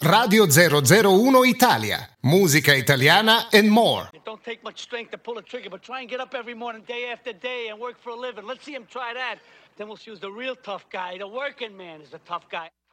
Radio 001 Italia. Musica italiana and more. It don't take much strength to pull a trigger, but try and get up every morning, day after day, and work for a living. Let's see him try that. Then we'll choose the real tough guy. The working man is the tough guy.